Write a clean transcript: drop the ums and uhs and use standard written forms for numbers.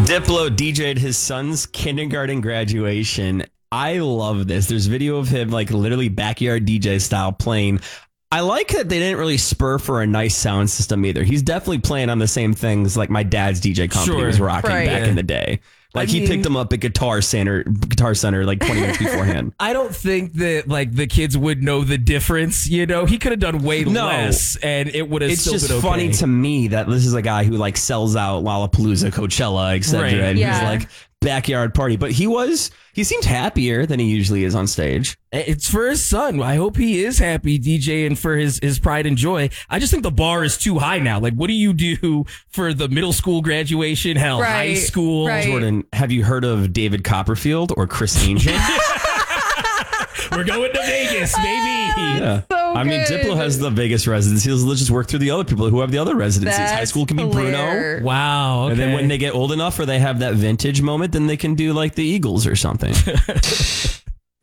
Diplo DJ'd his son's kindergarten graduation. I love this. There's video of him like literally backyard DJ style playing. I like that they didn't really spur for a nice sound system either. He's definitely playing on the same things like my dad's DJ company was rocking back in the day. Like he picked him up at Guitar Center like 20 minutes beforehand. I don't think that like the kids would know the difference. You know, he could have done way less, and it would have. It's still just been okay. funny to me that this is a guy who like sells out Lollapalooza, Coachella, etc. Right. And he's like backyard party, but he seemed happier than he usually is on stage. It's for his son. I hope he is happy DJing for his pride and joy. I just think the bar is too high now. Like, what do you do for the middle school graduation? Hell, high school. Right. Jordan, have you heard of David Copperfield or Chris Angel? We're going to Vegas, baby. Yeah. So I mean, Diplo has the Vegas residencies. Let's just work through the other people who have the other residencies. High school can be Bruno. Wow. Okay. And then when they get old enough or they have that vintage moment, then they can do like the Eagles or something.